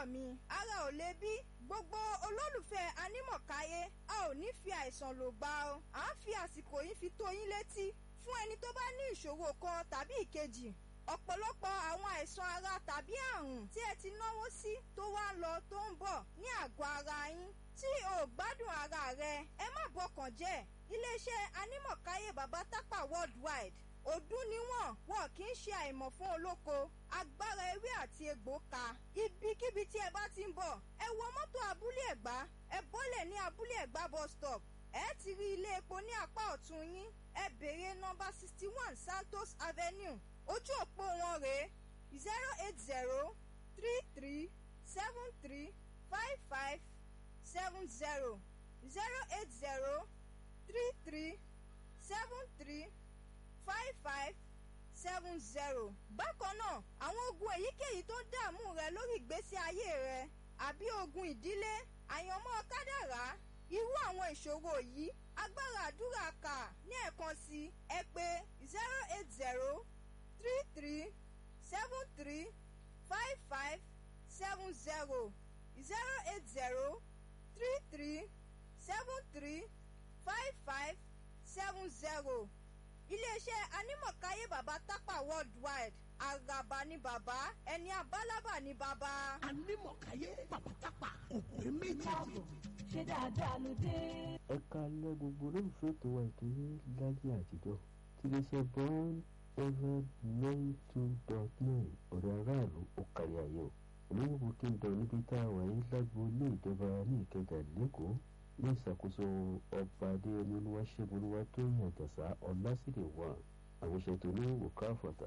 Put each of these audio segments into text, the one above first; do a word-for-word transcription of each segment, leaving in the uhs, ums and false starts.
olùgbọ́ mi ara ò lè bí gbogbo olólùfẹ́ Anímọ̀káyé a ò ní fi àìsàn lò gbà o à ń fi àsìkò yìí fi tó yín létí fún ẹni tó bá ní ìṣòro kan tàbí ìkejì ọ̀pọ̀lọpọ̀ àwọn àìsàn ara tàbí àrùn tí ẹ ti náwó sí tó wá ń lọ tó ń bọ̀ ní àgọ́ ara yín tí o gbádùn ara rẹ ẹ má bọkàn jẹ́ iléeṣẹ́ Anímọ̀káyé Bàbá Tápà worldwide ọdún níwọ̀n wọn kì í ṣe àìmọ̀ fún olóko agbára ewé àti egbò ka ibikíbi tí ẹ bá ti ń bọ̀ ẹ wọ mọ́tò abúlé ẹ̀gbá ẹ bọ́lẹ̀ ní abúlé ẹ̀gbá bus stop ẹ ti rí ilé epo ní apá ọ̀tún yín ẹ béèrè nọ́mbà sixty one Santos Avenue ojú òpó wọn rèé zero eight zero three three seven three five five seven zero zero eight zero three three seven three five five seven zero. bákan náà àwọn ogun èyíkéyìí tó ń dààmú rẹ lórí ìgbésí ayé rẹ àbí ogun ìdílé àyànmọ́ kádàrá irú àwọn ìṣòro yìí agbára àdúrà kà ní ẹ̀kan sí ẹ pè zero eight zero three three seven three five five seven zero zero eight zero three three seven three five five seven zero. iléeṣẹ́ Anímọ̀káyé Bàbá Tápà worldwide àràbà ní bàbá ẹni abálábà ní bàbá. Anímọ̀káyé Bàbá Tápà òpè méjì. ṣé dáadáa ló dé. ẹ kalẹ̀ gbogbo olólùfẹ́ tó wà ìtòyé láyé àtijọ́ tí iléeṣẹ́ bond seven nine two dot nine ọ̀rẹ́ aráàlú ó kárí ayé o olówó kingdom níbi tá a wà yín lágbo ilé ìjọba ní Ìkẹjà lẹ́kọ̀ọ́ ní ìṣàkóso ọba adéyẹmí olúwaṣẹ́gun olúwatóyìn àjàsá ọlásìlè wà àwọn ìṣètò ní òkà àfọ̀tà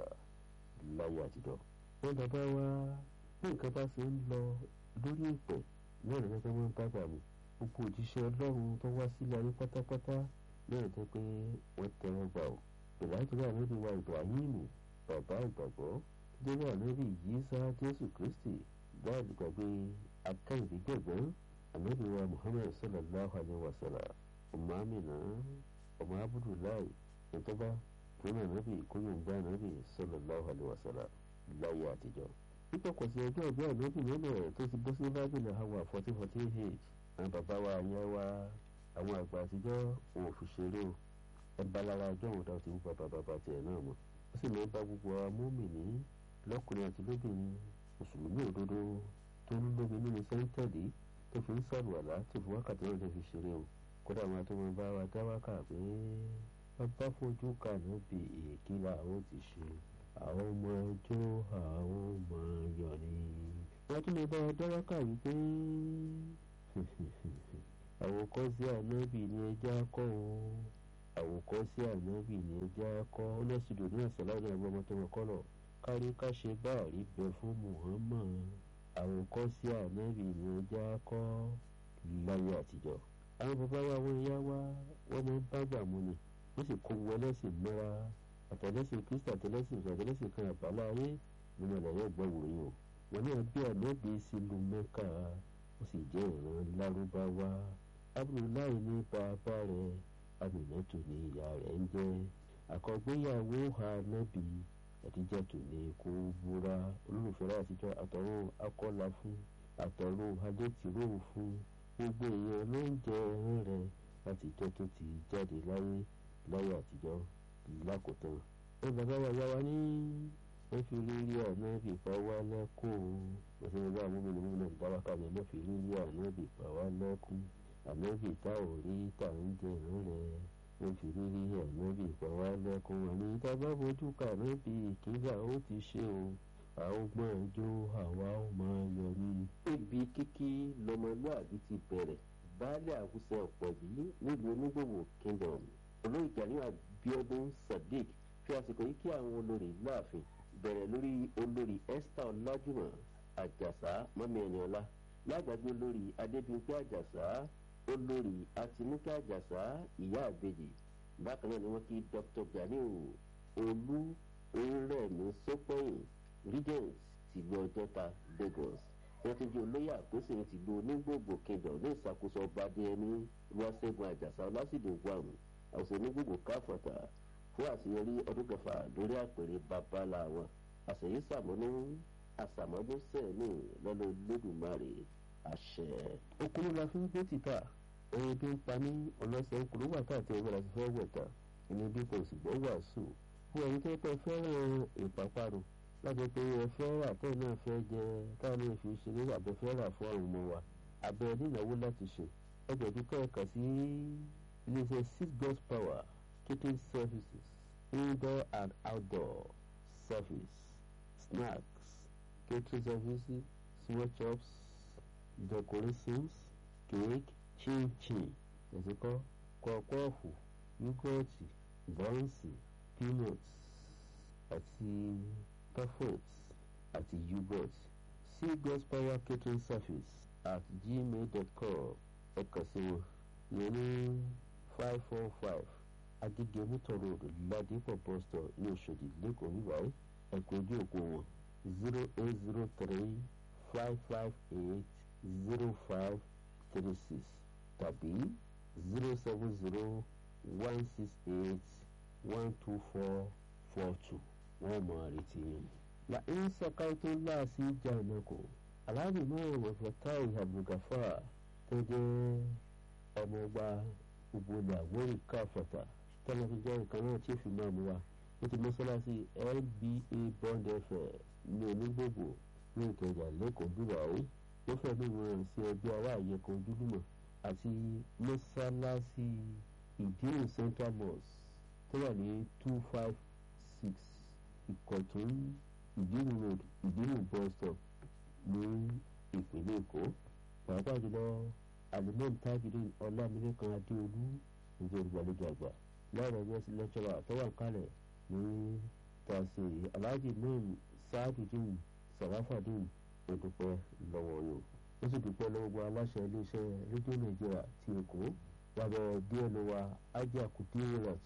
láyé àtijọ́. wọ́n bàbá wa bí nǹkan bá ṣe ń lọ lórí ìpẹ́ náà ní ẹgbẹ́ wọn bá gbà mí gbogbo òjíṣẹ́ ọlọ́run tó wá sílẹ̀ ayé pátápátá náà jẹ́ pé wọ́n tẹ́wọ́ gbà ó ìlàjìlá ànábì wa Ibrahimu bàbá ìgbàgbọ́ jẹ́wọ́ ànábì Yísà Jésù Kristi báàlì gbàgbé akẹ́yìndé gbẹ̀gbọ́n ànábì wa Muhammad sallallahu alayhi wa sallam ọmọ Amina ọmọ Abdullahi ẹ̀tọ́ba fún ànábì kóyọ̀ǹgbà ànábì sallallahu alayhi wa sallam láyé àtijọ́. nípa kò sí ọjọ́ ìbí ànábì lọ́lẹ̀ tó ti bọ́ sí bábìlì hawa fourteen forty eight àwọn bàbá wa yẹn wa àwọn àgbà àtijọ́ òun fi ṣeré o ẹ̀bá lára ọjọ́ òun dáwọ́ ti wú bàbá bàbá tiẹ̀ náà mọ́ ó sì máa ń bá gbogbo amómìnì lọ́kùnrin àti lóbìnrin mùsùlùmí òdodo tó ń lóbi nínú sẹ́ńtẹ̀lì tó fi ń sàlùwàlá tó fi wákàtí náà tó fi ṣeré o kódà máa tó máa bá wa dá wákà pé bàbá fojú kànú bí èkí làwọn ti ṣe àwọn ọmọ ẹjọ́ àwọn ọmọ ayọ̀ ni wọ́n tún lè bá wa dá wákà wípé àwòkọ́sí ànábì ni ẹja kọ́ o àwòkọ́sí ànábì ní ẹja kọ́ ọlọ́sìdò ní àṣàlàyé àwọn ọmọ tó wọn kọ́lọ̀ kárí káṣe báàrí bẹ fún Muhammad àwòkọ́sí ànábì ní ẹja kọ́ láyé àtijọ́. àwọn bàbá wa wọn yá wa wọn máa ń bá gbà mú ni wọ́n sì kó wọ ẹlẹ́sìn mẹ́ra àtẹlẹ́sìn Kristi àtẹlẹ́sìn àtẹlẹ́sìn kan àbálá ayé nínú ẹ̀lẹ́yẹ ìgbọ̀wòrán yìí o wọn náà bí ànábì sílùú Mẹ́kà ó sì jẹ́ ìran lárúbáwá Abdullahi ní bàbá rẹ̀ Aminatu ní ìyá rẹ̀ ń jẹ́ àkọ́gbéyàwó Ànábì Àdíjàtù ní kó búra olólùfẹ́ rẹ̀ àtijọ́ àtọ̀run akọ́lá fún àtọ̀run adétìró fún gbogbo èèyàn ló ń jẹ ẹran rẹ̀ látijọ́ tó ti jáde láyé láyé àtijọ́ lákòótán. ó bàbá wa yá wa ní wọ́n fi rírí Ànábì pa wá lẹ́kùn wọ́n fi rí àwọn mímu náà dáwàkà ní wọ́n fi rírí Ànábì pa wá lẹ́kùn ànábì tá ò rí tá ń jẹ ìrún rẹ̀ wọ́n fi rírí ànábì pa wá lẹ́kùn àní tá bá fojú kà ànábì ìkíńgà ó ti ṣe o àwọn ọgbọ́n ẹjọ́ àwa ó máa yọ ní. ibi kíkí lọmọlúàbí ti bẹ̀rẹ̀ baálé àwùsẹ ọ̀pọ̀ yìí nílùú onígbòwò kingdom olóyè Gani Abiodun Sadiq fi àsìkò yìí kí àwọn olórí láàfin bẹ̀rẹ̀ lórí olórí Esther Ọlájúmọ̀ Àjàsá mọ́mí Ẹniọlá lágbàgbé olórí Adébímpé Àjàsá olórí Àtinúkẹ́ Àjàsá ìyá àbèjì bákan náà ni wọ́n kí Dr Gani Olú Orẹ́mi Sópẹ́yìn regent tìlú Ọjọ́ta Lagos wọ́n ti di olóyè àkóso tìlú onígbògbò kingdom ní ìṣàkóso ọba adéyẹmí olúwaṣẹ́gun Àjàsá ọlásìdò guam àwòsàn onígbògbò káfọ̀tà fún àṣeyọrí ọdún kẹfà lórí àpèrè babalá wọn àṣeyí sàmúnú àsàmọ́dún sẹ́ẹ̀mì lọ́nà Olódùmarè àṣẹ. okùnrin la fi ń gbé títà ẹni bí ń pa ní ọlọ́sẹ̀ okùnrin wà káàkiri ẹgbẹ́ láti fẹ́ wẹ̀ta ẹni bí kò sì gbọ́ wàásù fún ẹni tó pẹ́ fẹ́ràn ìpápánu láti pé ẹ fẹ́ rà tẹ́ náà fẹ́ jẹ táwọn náà fi ṣeré àbẹ fẹ́ rà fún àwọn ọmọ wa abẹ nínáwó láti ṣe ẹgbẹ́ bí kẹ́ẹ̀ka sí iléeṣẹ́ six God's Power catering services indoor and outdoor service snacks catering services small chops decorations cake chin chin ẹ̀sìnkọ́ kọ̀ọ̀kọ́ọ̀fù yúgọ̀tì bọ́ǹsì peanuts àti perfect àti yogurt six God's Power catering service at gmail dot com ẹ̀ka sí wọn yẹn ní five four five Agége Motor Road Ládìpọ̀ bus stop ní Òṣòdì lẹ́kọ̀ọ́ níbàyí ẹ̀kọ́ ojú òpó wọn zero eight zero three five five eight zero five three six tàbí zero seven zero one six eight one two four four two wọ́n mọ̀ àrètí yẹn. la ń sọ̀káìtò láàsì ìjà ìnáko aláàbì náà wọ̀fọ̀táì Abdulgafar tó jẹ́ ọmọ ọba ògbólé Àwórì káfọ̀tà tọ́lá tó jẹ́ nǹkan náà tí ó fi máa mú wa ó ti mọ́sálásí L B A Bond F ní onígbògbò ní Ìkẹjà lẹ́kọ̀ọ́ bíwáwí ó fẹ́ bí wọn sí ẹgbẹ́ ará àyẹ̀kọ́ ojúlùmọ̀ àti mọ́sálásí Ìdírò Central Mosque tó wà ní two five six Ìkọ̀tún Ìdírò Road Ìdírò bus stop ní ìpínlẹ̀ Èkó pàápàá jùlọ alimọ́n tábìlì Ọlámilékan Adéolú ìjọ ìgbàlejò àgbà láàrin ẹgbẹ́ sí lẹ́kṣọ́rà tó wà kálẹ̀ ní tàṣe Alhaji Mẹ́rin Sáàdùdín Sàráfàdín ìdúpẹ́ lọ́wọ́ yòó ó sì dúpẹ́ lọ́wọ́ gbogbo aláṣẹ iléeṣẹ́ rédíò Nàìjíríà ti Èkó lábẹ́ díẹ̀ lọ́wọ́ Ajá Kudirat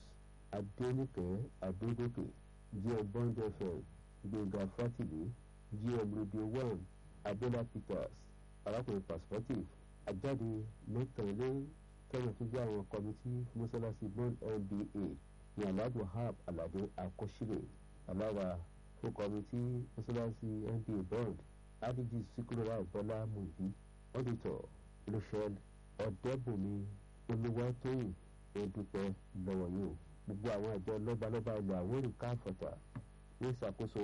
Adéníkẹ́ Adédèké G M Bond F M Gbẹ̀ngà Fátìlì G M Radio One Abiola Peters arákùnrin Perspective àjáde mẹ́tàlélé tẹ́lẹ̀ tó jẹ́ àwọn kọ́mítì mọ́sálásí Bond N B A ní Alhaji Wahab Alade Akọ́ṣílẹ̀ aláwa fún kọ́mítì mọ́sálásí N B A Bond adiji Sikurora Bọ́lá Mùbí auditor Lucien Ọ̀dẹ́bùnmi Olúwatóyìn ẹ̀dùpẹ́ lọ́wọ́ yóò gbogbo àwọn àjọ lọ́balọ́ba ilẹ̀ Àwórì káfọ̀tà ní ìṣàkóso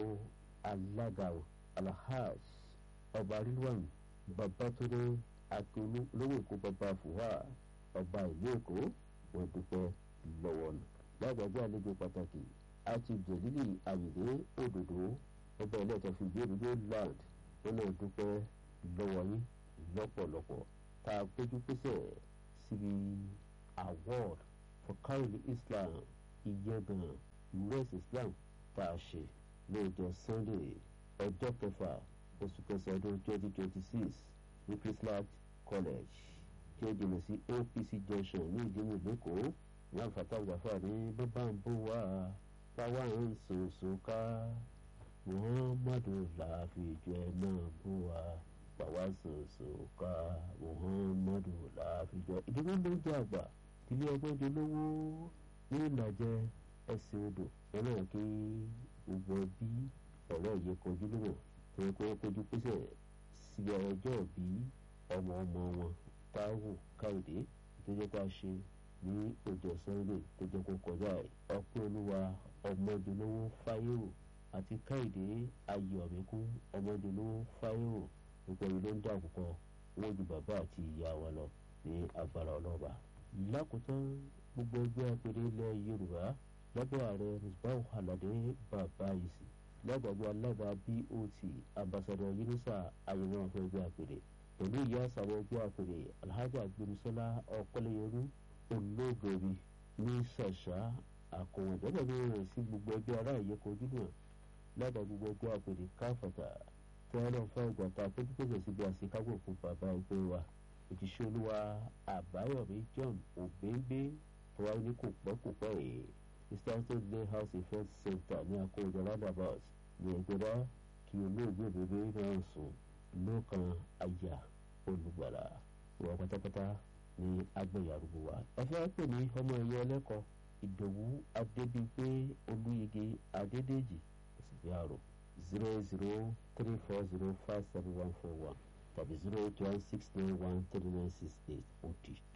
alága Alhaj ọba Rilwan Babátúndé Akíolú lówó Èkó bàbá Fùhà ọba ìlú Èkó wọ́n dúpẹ́ lọ́wọ́ nù lágbàgbé àlejò pàtàkì àti Jẹ̀lílì Àyìndé Òdòdó ọba ilé ẹ̀tọ́ fi gbé òdòdó land wọ́n náà dúpẹ́ lọ́wọ́ yín lọ́pọ̀lọpọ̀ tá a péjú pésẹ̀ síbi award for carrying Islam ìyẹ́gàn U S Islam tá a ṣe lóòjọ́ Sunday ọjọ́ kẹfà oṣù kẹsàn-án ọdún twenty twenty six ní Christland College tí ó jìnnà sí O P C junction ní ìdíwò lẹ́kọ̀ọ́ ní àǹfààní àgbàfà ní bàbá ń bọ̀ wá táwa ń sòsò ká Muhammadu láfijọ́ náà bọ̀ wá táwa sòsò ká Muhammadu láfijọ́ ìdíwọ́ ló jẹ́ àgbà ilé ọgbọ́n di lówó ní ìlàjẹ ẹsẹ̀ odò wọn náà kí gbogbo bí ọ̀rọ̀ yìí kojú lónà tó yẹ kó kojú pèsè sí ọjọ́ bí ọmọ ọmọ wọn Táíwò Káyọ̀dé tó jẹ́ ká ṣe ní ọjọ́ Sunday tó jẹ́ kó kọjá ọpẹ́ olúwa ọmọdúnlówó Fáyẹ̀wò àti Káyọ̀dé Ayọ̀míkún ọmọdúnlówó Fáyẹ̀wò gbogbo yìí ló ń dà púpọ̀ wọ́n ju bàbá àti ìyá wa lọ ní agbára ọlọ́ba. lákòótán gbogbo ẹgbẹ́ apèrè ilẹ̀ Yorùbá lábẹ́ ààrẹ Musbau Aládé Bàbáyèsí lágbàgbé alága B O T ambassador Yunusa ayẹyẹ ọ̀fẹ́ ẹgbẹ́ apèrè pẹ̀lú ìyá àsàwọ̀ ẹgbẹ́ apèrè Alhaja Gbémisọ́lá Ọ̀pẹ́lẹ́yẹrú olóògbèrè ní ṣàṣà àkọwọ̀n ìjọba rẹ̀ sí gbogbo ẹgbẹ́ ará ìyẹ́kọ̀ ojúmọ̀ lábàá gbogbo ẹgbẹ́ apèrè káfàtà tí wọ́n lọ fún ìgbàta péjúpéjọ síbi àṣekágbò fún bàbá ẹgbẹ́ wa òjíṣẹ́ olúwa Àbáyọ̀mí John Ògbéngbé tó wáyé ní kò pẹ́ kò pẹ́ yìí Eastern State Day House Event Center ní akóyọjọ roundabout ní ẹgbẹ́dá kí olóògbé bèbè náà sùn lókàn àyà olùgbàlà wọ pátápátá ní agbẹ̀yàrúgbó wa. ẹ fẹ́ pè ní ọmọ ẹ̀yẹ ẹlẹ́kọ̀ọ́ Ìdòwú Adébímpé Olúyege Adédèjì òsìgbé àrò zero zero three four zero five seven one four one tàbí zero eight one six nine one three nine six eight ó ti tó.